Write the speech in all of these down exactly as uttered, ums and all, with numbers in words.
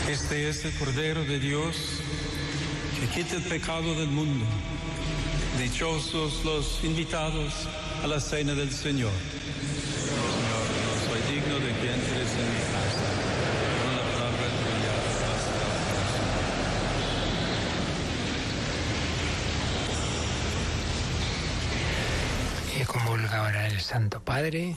Este es el Cordero de Dios que quita el pecado del mundo. Dichosos los invitados a la cena del Señor. Señor, no soy digno de que entres en mi casa. Con la palabra tuya basta. Y comulga ahora el Santo Padre.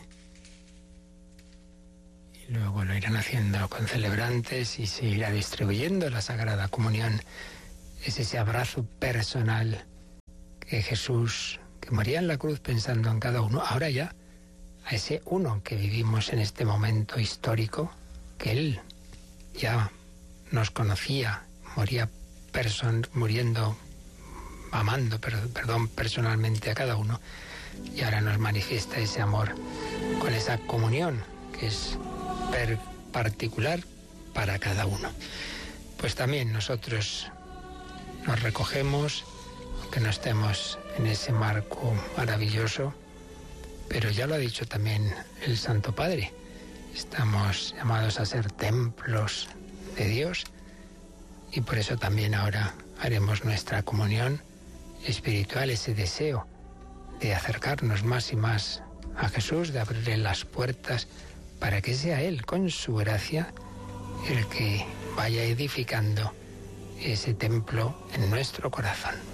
Y luego lo irán haciendo con celebrantes y se irá distribuyendo la Sagrada Comunión. Es ese abrazo personal que Jesús, que moría en la cruz pensando en cada uno, ahora ya a ese uno que vivimos en este momento histórico, que Él ya nos conocía, moría person, muriendo, amando, perdón, personalmente a cada uno, y ahora nos manifiesta ese amor con esa comunión que es per particular para cada uno. Pues también nosotros nos recogemos, aunque no estemos en ese marco maravilloso, pero ya lo ha dicho también el Santo Padre, estamos llamados a ser templos de Dios y por eso también ahora haremos nuestra comunión espiritual, ese deseo de acercarnos más y más a Jesús, de abrirle las puertas para que sea Él, con su gracia, el que vaya edificando ese templo en nuestro corazón.